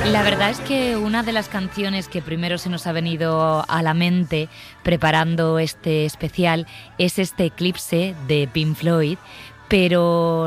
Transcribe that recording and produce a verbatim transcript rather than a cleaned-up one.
La verdad es que una de las canciones que primero se nos ha venido a la mente preparando este especial es este Eclipse de Pink Floyd, pero